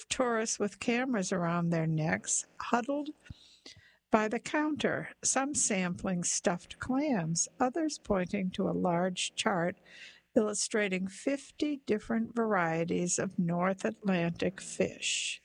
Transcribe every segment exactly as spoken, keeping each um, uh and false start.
of tourists with cameras around their necks huddled by the counter, some sampling stuffed clams, others pointing to a large chart illustrating fifty different varieties of North Atlantic fish.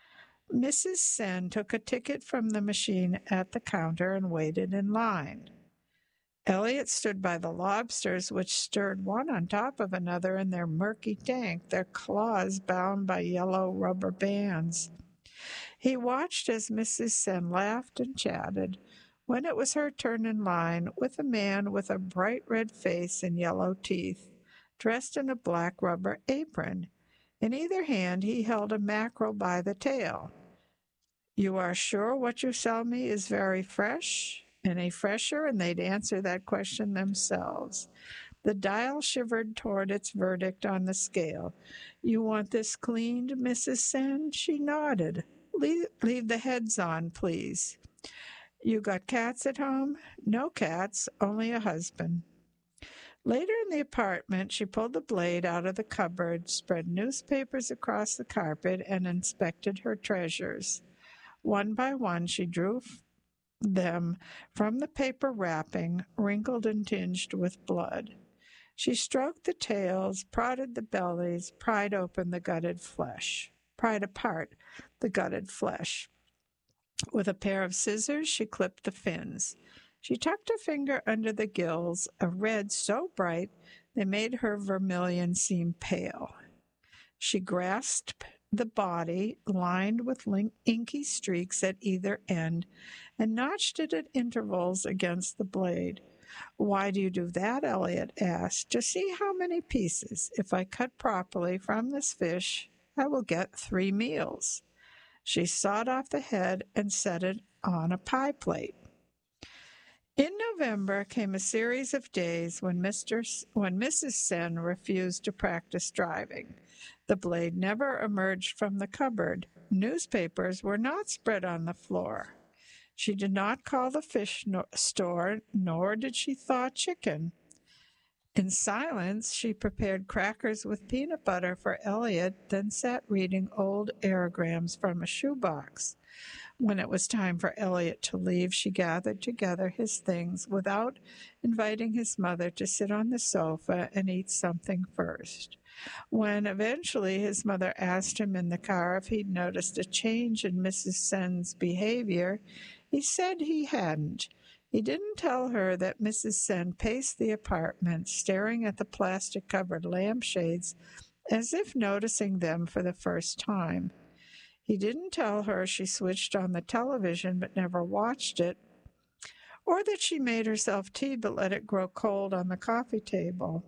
Missus Sen took a ticket from the machine at the counter and waited in line. Elliot stood by the lobsters, which stirred one on top of another in their murky tank, their claws bound by yellow rubber bands. He watched as Missus Sen laughed and chatted. When it was her turn in line, with a man with a bright red face and yellow teeth, dressed in a black rubber apron. In either hand he held a mackerel by the tail. "You are sure what you sell me is very fresh? Any fresher?" And they'd answer that question themselves. The dial shivered toward its verdict on the scale. "You want this cleaned, Missus Sen?" She nodded. Leave, leave the heads on, please." "You got cats at home?" "No cats, only a husband." Later in the apartment, she pulled the blade out of the cupboard, spread newspapers across the carpet, and inspected her treasures. One by one, she drew them from the paper wrapping, wrinkled and tinged with blood. She stroked the tails, prodded the bellies, pried open the gutted flesh, pried apart the gutted flesh. With a pair of scissors, she clipped the fins. She tucked her finger under the gills, a red so bright they made her vermilion seem pale. She grasped the body, lined with inky streaks at either end, and notched it at intervals against the blade. "Why do you do that?" Elliot asked. "To see how many pieces. If I cut properly from this fish, I will get three meals." She sawed off the head and set it on a pie plate. In November came a series of days when Mister S- when Missus Sen refused to practice driving. The blade never emerged from the cupboard. Newspapers were not spread on the floor. She did not call the fish no- store, nor did she thaw chicken. In silence, she prepared crackers with peanut butter for Elliot, then sat reading old aerograms from a shoebox. When it was time for Elliot to leave, she gathered together his things without inviting his mother to sit on the sofa and eat something first. When eventually his mother asked him in the car if he'd noticed a change in Missus Sen's behavior, he said he hadn't. He didn't tell her that Missus Sen paced the apartment, staring at the plastic-covered lampshades as if noticing them for the first time. He didn't tell her she switched on the television but never watched it, or that she made herself tea but let it grow cold on the coffee table.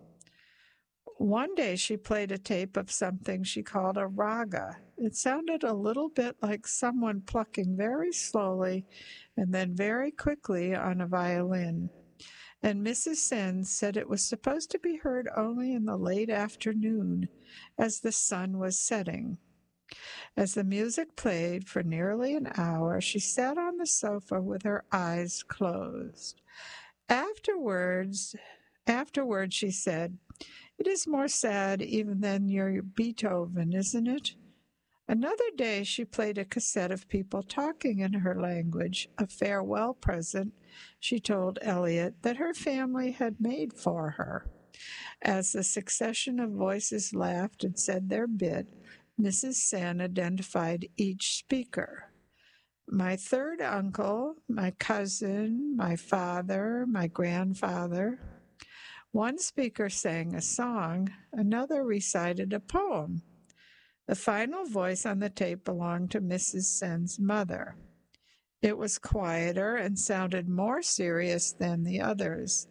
One day she played a tape of something she called a raga. It sounded a little bit like someone plucking very slowly and then very quickly on a violin. And Missus Sen said it was supposed to be heard only in the late afternoon, as the sun was setting. As the music played for nearly an hour, she sat on the sofa with her eyes closed. Afterwards, afterwards she said, "It is more sad even than your Beethoven, isn't it?" Another day she played a cassette of people talking in her language, a farewell present, she told Elliot, that her family had made for her. As the succession of voices laughed and said their bit, Missus Sen identified each speaker. "My third uncle, my cousin, my father, my grandfather." One speaker sang a song, another recited a poem. The final voice on the tape belonged to Missus Sen's mother. It was quieter and sounded more serious than the others.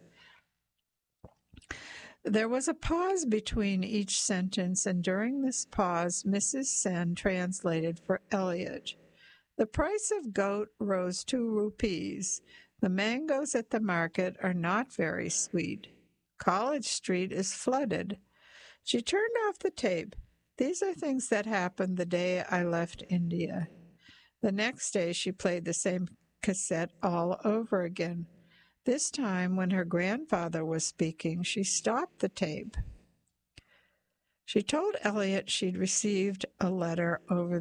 There was a pause between each sentence, and during this pause, Missus Sen translated for Elliot. "The price of goat rose two rupees. The mangoes at the market are not very sweet. College Street is flooded." She turned off the tape. "These are things that happened the day I left India." The next day she played the same cassette all over again. This time, when her grandfather was speaking, she stopped the tape. She told Elliot she'd received a letter over